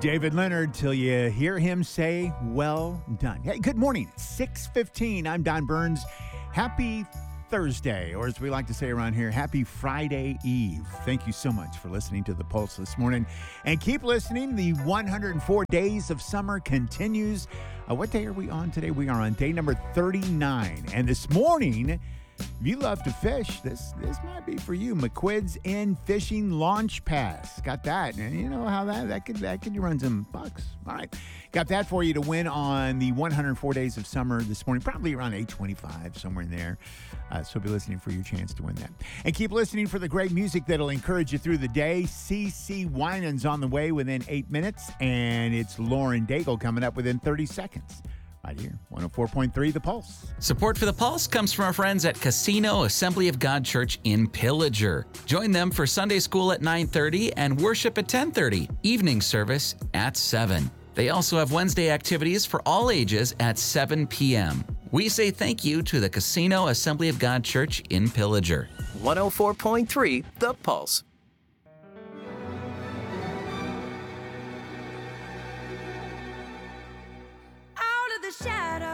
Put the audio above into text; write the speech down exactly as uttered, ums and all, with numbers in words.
David Leonard, till you hear him say, well done. Hey, good morning. It's six fifteen. I'm Don Burns. Happy Thursday, or as we like to say around here, happy Friday Eve. Thank you so much for listening to The Pulse this morning. And keep listening. The one hundred four Days of Summer continues. Uh, what day are we on today? We are on day number thirty-nine. And this morning, if you love to fish, this this might be for you. McQuidd's In Fishing Launch Pass. Got that. And you know how that, that could that could run some bucks. All right. Got that for you to win on the one hundred four Days of Summer this morning, probably around eight twenty-five, somewhere in there. Uh, so be listening for your chance to win that. And keep listening for the great music that'll encourage you through the day. C C Winans on the way within eight minutes, and it's Lauren Daigle coming up within thirty seconds. Right here, one oh four point three The Pulse. Support for The Pulse comes from our friends at Casino Assembly of God Church in Pillager. Join them for Sunday school at nine thirty and worship at ten thirty, evening service at seven. They also have Wednesday activities for all ages at seven p.m. We say thank you to the Casino Assembly of God Church in Pillager. one oh four point three The Pulse. Out of the shadows.